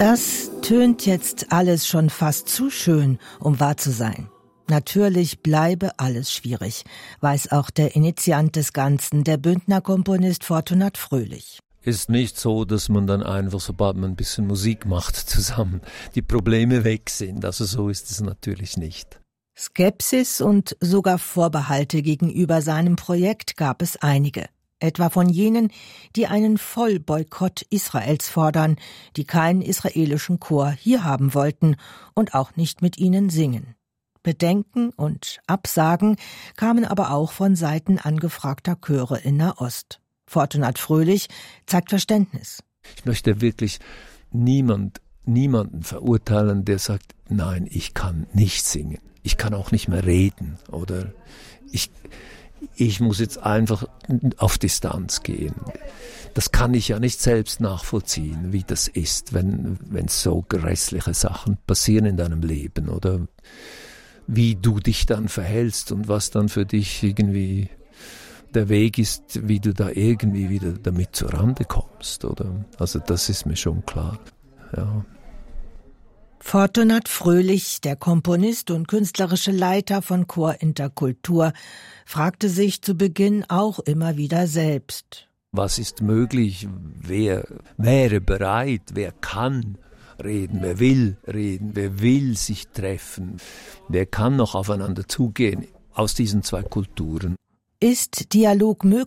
Das tönt jetzt alles schon fast zu schön, um wahr zu sein. Natürlich bleibe alles schwierig, weiß auch der Initiant des Ganzen, der Bündner Komponist Fortunat Fröhlich. Ist nicht so, dass man dann einfach, sobald man ein bisschen Musik macht zusammen, die Probleme weg sind. Also so ist es natürlich nicht. Skepsis und sogar Vorbehalte gegenüber seinem Projekt gab es einige. Etwa von jenen, die einen Vollboykott Israels fordern, die keinen israelischen Chor hier haben wollten und auch nicht mit ihnen singen. Bedenken und Absagen kamen aber auch von Seiten angefragter Chöre in Nahost. Fortunat Fröhlich zeigt Verständnis. Ich möchte wirklich niemanden verurteilen, der sagt, nein, ich kann nicht singen. Ich kann auch nicht mehr reden oder ich muss jetzt einfach auf Distanz gehen. Das kann ich ja nicht selbst nachvollziehen, wie das ist, wenn so grässliche Sachen passieren in deinem Leben oder wie du dich dann verhältst und was dann für dich irgendwie der Weg ist, wie du da irgendwie wieder damit zurande kommst, oder? Also das ist mir schon klar, ja. Fortunat Fröhlich, der Komponist und künstlerische Leiter von Chor Interkultur, fragte sich zu Beginn auch immer wieder selbst. Was ist möglich? Wer wäre bereit? Wer kann reden? Wer will reden? Wer will sich treffen? Wer kann noch aufeinander zugehen aus diesen zwei Kulturen? Ist Dialog möglich?